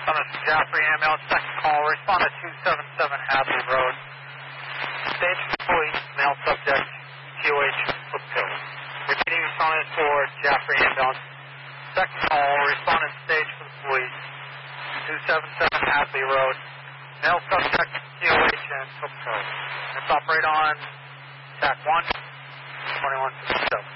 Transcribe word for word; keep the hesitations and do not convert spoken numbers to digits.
Son of Jaffrey ambulance, second call, respond to two seven seven Hadley Road. Stage police, male subject, T O H, foot pill. Repeating responded for Jaffrey ambulance. Second call, respond to stage for the police, two seven seven Hadley Road. Male subject, T O H, and foot pill. Let's operate on T A C one, twenty-one fifty-seven.